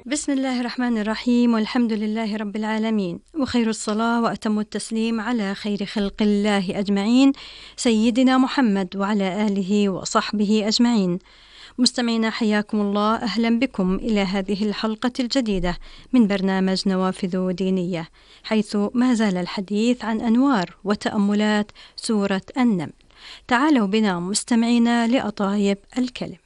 بسم الله الرحمن الرحيم، والحمد لله رب العالمين، وخير الصلاة وأتم التسليم على خير خلق الله أجمعين، سيدنا محمد وعلى آله وصحبه أجمعين. مستمعينا حياكم الله، أهلا بكم إلى هذه الحلقة الجديدة من برنامج نوافذ دينية، حيث ما زال الحديث عن أنوار وتأملات سورة النمل. تعالوا بنا مستمعينا لأطايب الكلم.